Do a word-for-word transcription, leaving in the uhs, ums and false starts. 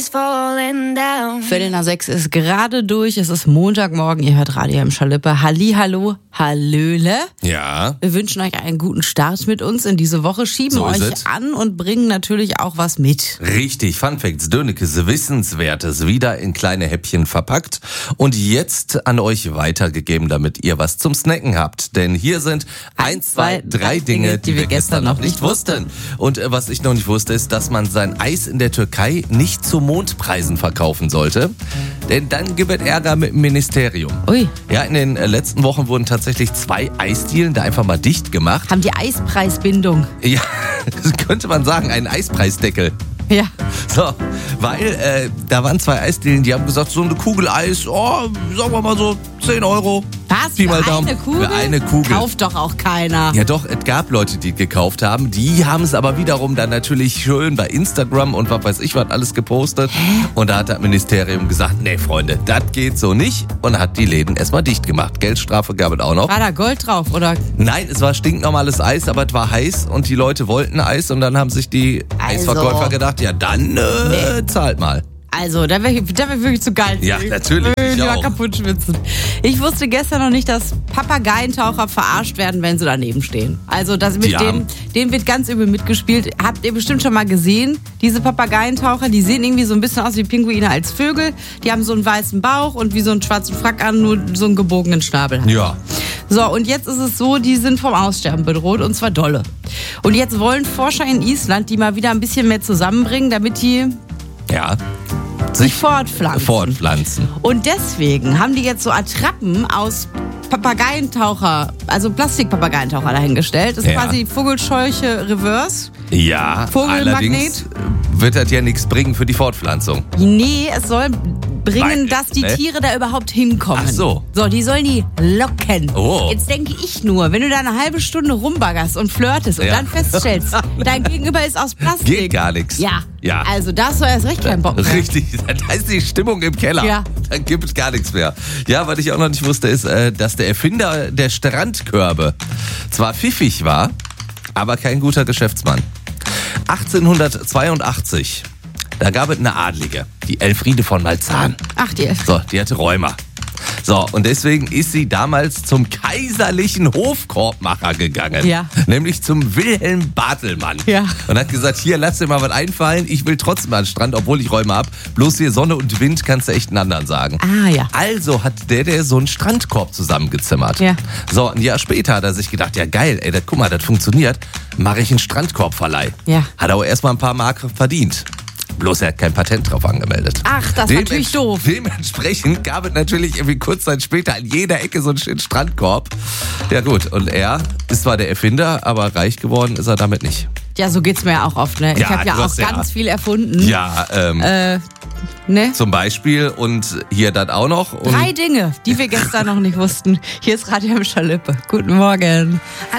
Viertel nach sechs ist gerade durch. Es ist Montagmorgen. Ihr hört Radio im Schalippe. Halli, hallo, hallöle. Ja. Wir wünschen euch einen guten Start mit uns in diese Woche, schieben So ist euch es. an und bringen natürlich auch was mit. Richtig, Fun Facts, Dönekes, Wissenswertes, wieder in kleine Häppchen verpackt und jetzt an euch weitergegeben, damit ihr was zum Snacken habt. Denn hier sind eins, zwei, drei Dinge, die wir gestern noch nicht wussten. Und äh, was ich noch nicht wusste, ist, dass man sein Eis in der Türkei nicht zu Mondpreisen verkaufen sollte. Denn dann gibt es Ärger mit dem Ministerium. Ui. Ja, in den äh, letzten Wochen wurden tatsächlich zwei Eisdielen da einfach mal dicht gemacht. Haben die Eispreisbindung. Ja, könnte man sagen, einen Eispreisdeckel. Ja. So, weil äh, da waren zwei Eisdielen, die haben gesagt, so eine Kugel Eis, oh, sagen wir mal so zehn Euro. Was? Pi mal Für Daumen. eine Kugel? Für eine Kugel. Kauft doch auch keiner. Ja doch, es gab Leute, die gekauft haben. Die haben es aber wiederum dann natürlich schön bei Instagram und was weiß ich was alles gepostet. Hä? Und da hat das Ministerium gesagt, nee Freunde, das geht so nicht. Und hat die Läden erstmal dicht gemacht. Geldstrafe gab es auch noch. War da Gold drauf, oder? Nein, es war stinknormales Eis, aber es war heiß und die Leute wollten Eis und dann haben sich die Also. Eisverkäufer gedacht, ja dann äh, Nee. zahlt mal. Also, da wäre ich, da wär ich wirklich zu geil. Ja, natürlich, ich Ich auch. kaputt schwitzen. Ich wusste gestern noch nicht, dass Papageientaucher verarscht werden, wenn sie daneben stehen. Also, das mit Die denen, haben- denen wird ganz übel mitgespielt. Habt ihr bestimmt schon mal gesehen, diese Papageientaucher, die sehen irgendwie so ein bisschen aus wie Pinguine als Vögel. Die haben so einen weißen Bauch und wie so einen schwarzen Frack an, nur so einen gebogenen Schnabel. Ja. So, und jetzt ist es so, die sind vom Aussterben bedroht, und zwar dolle. Und jetzt wollen Forscher in Island die mal wieder ein bisschen mehr zusammenbringen, damit die Ja. sich fortpflanzen. fortpflanzen. Und deswegen haben die jetzt so Attrappen aus Papageientaucher, also Plastikpapageientaucher dahingestellt. Das ist Ja. quasi Vogelscheuche Reverse. Ja, Vogelmagnet? allerdings wird das ja nichts bringen für die Fortpflanzung. Nee, es soll bringen, Weil, dass die ne? Tiere da überhaupt hinkommen. Ach so. So, die sollen die locken. Oh. Jetzt denke ich nur, wenn du da eine halbe Stunde rumbaggerst und flirtest und Ja. dann feststellst, dein Gegenüber ist aus Plastik. Geht gar nichts. Ja. Ja. Also da hast du erst recht keinen Bock mehr. Richtig, da ist die Stimmung im Keller. Ja. Dann gibt es gar nichts mehr. Ja, was ich auch noch nicht wusste, ist, äh, dass der Erfinder der Strandkörbe zwar pfiffig war, aber kein guter Geschäftsmann. achtzehnhundertzweiundachtzig, da gab es eine Adlige, die Elfriede von Malzahn. Ach, die ist. So, die hatte Rheuma. So, und deswegen ist sie damals zum kaiserlichen Hofkorbmacher gegangen. Ja. Nämlich zum Wilhelm Bartelmann. Ja. Und hat gesagt, hier, lass dir mal was einfallen. Ich will trotzdem an den Strand, obwohl ich Rheuma hab. Bloß hier Sonne und Wind kannst du echt einen anderen sagen. Ah, ja. Also hat der, der so einen Strandkorb zusammengezimmert. Ja. So, ein Jahr später hat er sich gedacht, ja geil, ey, das, guck mal, das funktioniert. Mache ich einen Strandkorbverleih. Ja. Hat aber erstmal ein paar Mark verdient. Bloß er hat kein Patent drauf angemeldet. Ach, das ist natürlich Dements- doof. Dementsprechend gab es natürlich irgendwie kurz Zeit später an jeder Ecke so einen schönen Strandkorb. Ja gut, und er ist zwar der Erfinder, aber reich geworden ist er damit nicht. Ja, so geht's mir ja auch oft, ne? Ich Ja, habe ja du auch hast ja- ganz viel erfunden. Ja, ähm, Äh, ne? zum Beispiel und hier das auch noch. Und Drei Dinge, die wir gestern noch nicht wussten. Hier ist Radio im Schalippe. Guten Morgen.